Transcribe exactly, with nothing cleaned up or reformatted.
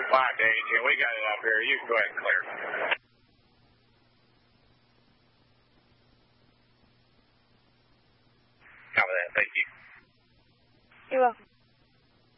Five to eighteen. We got it up here. You can go ahead and clear. Copy that. Thank you. You're welcome.